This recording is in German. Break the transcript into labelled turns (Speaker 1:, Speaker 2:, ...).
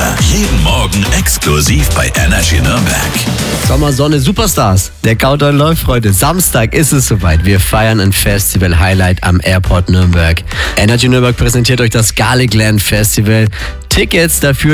Speaker 1: Premiere. Jeden Morgen exklusiv bei Energy Nürnberg.
Speaker 2: Sommer, Sonne, Superstars. Der Countdown läuft, Freunde. Samstag ist es soweit. Wir feiern ein Festival-Highlight am Airport Nürnberg. Energy Nürnberg präsentiert euch das Garlicland Festival. Tickets dafür